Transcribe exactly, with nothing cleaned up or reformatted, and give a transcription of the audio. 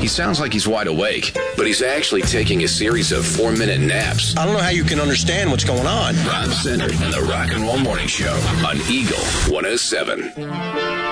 He sounds like he's wide awake, but he's actually taking a series of four-minute naps. I don't know how you can understand what's going on. Ron Center and the Rock and Roll Morning Show on Eagle one oh seven.